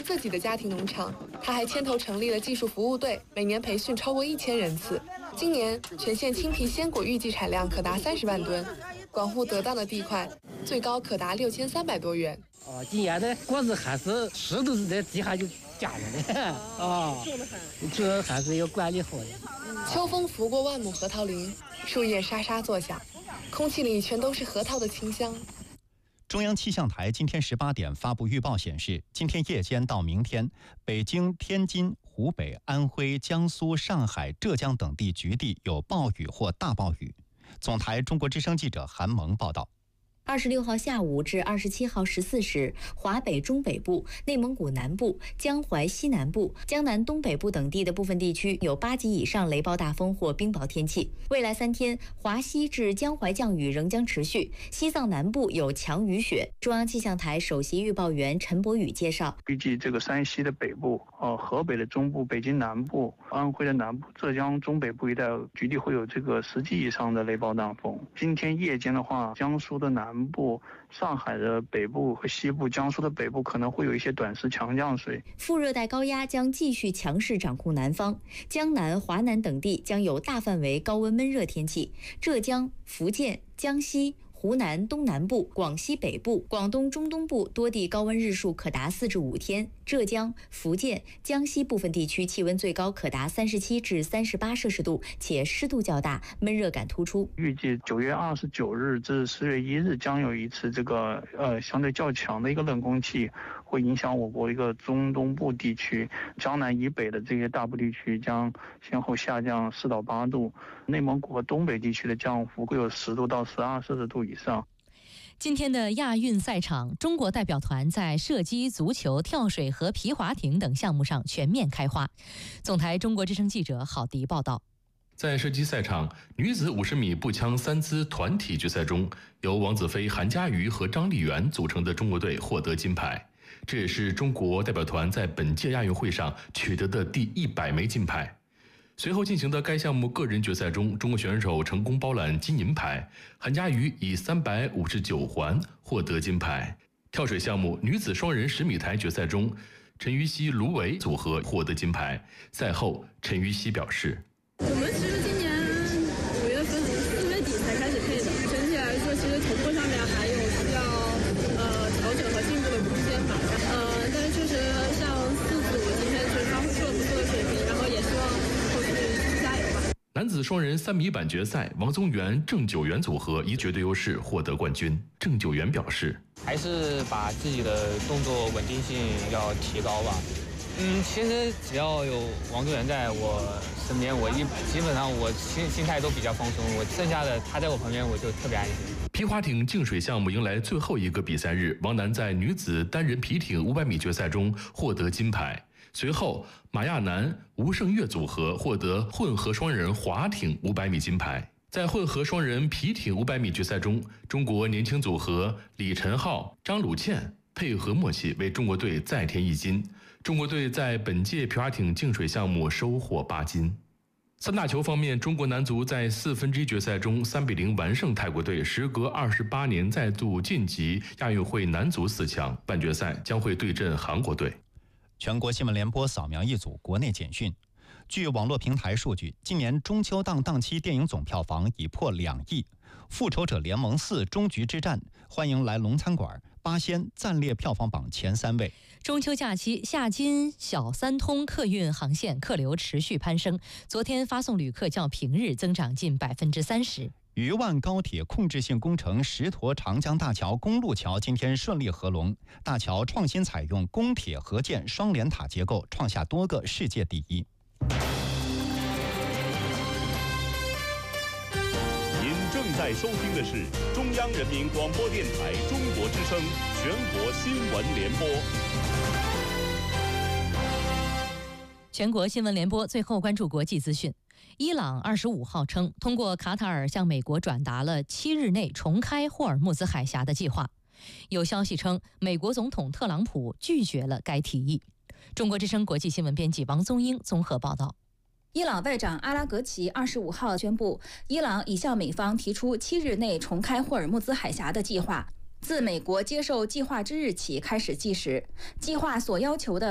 自己的家庭农场，他还牵头成立了技术服务队，每年培训超过1000人次。今年全县青皮鲜果预计产量可达30万吨，管护得当的地块，最高可达6300多元。 今年的果子还是湿度在地下就夹着的这还是要管理好的。 秋风拂过万亩核桃林，树叶沙沙作响，空气里全都是核桃的清香。 中央气象台今天18点发布预报显示，今天夜间到明天，北京、天津、湖北、安徽、江苏、上海、浙江等地局地有暴雨或大暴雨。总台中国之声记者韩萌报道。 26号下午至27号14时，华北中北部、内蒙古南部、江淮西南部、江南东北部等地的部分地区有8级以上雷暴大风或冰雹天气。未来3天，华西至江淮降雨仍将持续，西藏南部有强雨雪。中央气象台首席预报员陈博宇介绍， 预计这个山西的北部、河北的中部、北京南部、安徽的南部、浙江中北部一带局地会有这个10级以上的雷暴大风。今天夜间的话，江苏的南部、上海的北部和西部、江苏的北部可能会有一些短时强降水。 副热带高压将继续强势掌控南方，江南、华南等地将有大范围高温闷热天气。浙江、福建、江西、湖南东南部、广西北部、广东中东部多地高温日数可达4至5天，浙江、福建、江西部分地区气温最高可达37至38摄氏度，且湿度较大，闷热感突出。 预计9月29日至10月1日将有一次这个相对较强的一个冷空气会影响我国一个中东部地区，江南以北的这些大部地区将先后下降4到8度，内蒙古和东北地区的降幅会有10度到12摄氏度以上。 今天的亚运赛场，中国代表团在射击、足球、跳水和皮划艇等项目上全面开花。总台中国之声记者郝迪报道。 在射击赛场，女子50米步枪3姿团体决赛中，由王子飞、韩佳瑜和张丽媛组成的中国队获得金牌，这也是中国代表团在本届亚运会上取得的第100枚金牌。随后进行的该项目个人决赛中，中国选手成功包揽金银牌，韩佳瑜以359环获得金牌。跳水项目女子双人10米台决赛中，陈芋汐、卢维组合获得金牌。赛后，陈芋汐表示：“ 我们其实今年5月份、4月底才开始配的，整体来说，其实同步上面还有需要调整和进步的空间吧。但是确实像4组今天就是发挥出了不错的水平，然后也希望后续加油吧。” 男子双人3米板决赛，王宗源、郑九元组合以绝对优势获得冠军。郑九元表示：“ 还是把自己的动作稳定性要提高吧。其实只要有王宗源在我身边，基本上我心态都比较放松，我剩下的他在我旁边我就特别安心。” 皮划艇竞水项目迎来最后一个比赛日，王楠在女子单人皮艇500米决赛中获得金牌。随后，马亚楠、吴胜月组合获得混合双人划艇500米金牌。在混合双人皮艇500米决赛中，中国年轻组合李晨浩、张鲁倩配合默契，为中国队再添1金。中国队在本届皮划艇竞水项目收获8金。三大球方面，中国男足在1/4决赛中3比0完胜泰国队，时隔28年再度晋级亚运会男足4强。半决赛将会对阵韩国队。 全国新闻联播扫描一组国内简讯。据网络平台数据，今年中秋档期电影总票房已破2亿，《复仇者联盟4：终局之战》、欢迎来龙餐馆、八仙暂列票房榜前3位。 中秋假期，夏金小三通客运航线客流持续攀升，昨天发送旅客较平日增长近30%。 渝万高铁控制性工程石沱长江大桥公路桥今天顺利合龙，大桥创新采用公铁合建双联塔结构，创下多个世界第一。 您正在收听的是中央人民广播电台中国之声全国新闻联播。 全国新闻联播最后关注国际资讯。伊朗25号称，通过卡塔尔向美国转达了7日内重开霍尔木兹海峡的计划。有消息称，美国总统特朗普拒绝了该提议。中国之声国际新闻编辑王宗英综合报道。 伊朗外长阿拉格齐25号宣布，伊朗已向美方提出7日内重开霍尔木兹海峡的计划，自美国接受计划之日起开始计时。计划所要求的